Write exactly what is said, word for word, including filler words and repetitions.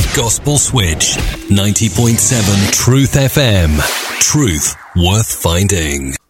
Gospel Switch. ninety point seven Truth F M. Truth worth finding.